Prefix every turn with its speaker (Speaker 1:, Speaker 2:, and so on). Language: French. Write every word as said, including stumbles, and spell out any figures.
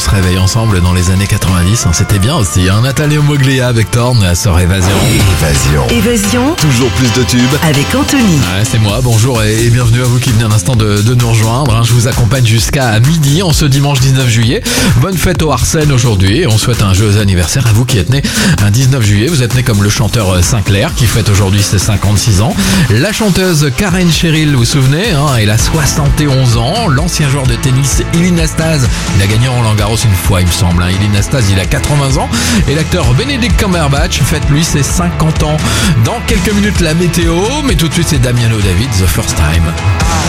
Speaker 1: se réveille ensemble dans les années quatre-vingt-dix. C'était bien aussi. Hein. Nathalie Moglia avec Thorn, la sœur Évasion.
Speaker 2: Évasion.
Speaker 3: Évasion
Speaker 2: Toujours plus de tubes.
Speaker 3: avec Anthony.
Speaker 1: Ouais, c'est moi, bonjour et, et bienvenue à vous qui venez un instant de, de nous rejoindre. Hein. Je vous accompagne jusqu'à midi en ce dimanche dix-neuf juillet. Bonne fête au Arsène aujourd'hui. On souhaite un joyeux anniversaire à vous qui êtes nés un dix-neuf juillet. Vous êtes nés comme le chanteur Sinclair qui fête aujourd'hui ses cinquante-six ans. La chanteuse Karen Cheryl, vous vous souvenez, hein, elle a soixante et onze ans. L'ancien joueur de tennis Ilie Nastase, il a gagné Roland Garros une fois il me semble. Hein. Ilie Nastase, il a quatre-vingts ans. Et l'acteur Benedict Cumberbatch fête lui ses cinquante ans. Dans quelques minutes la météo, mais tout de suite c'est Damiano David, The First Time.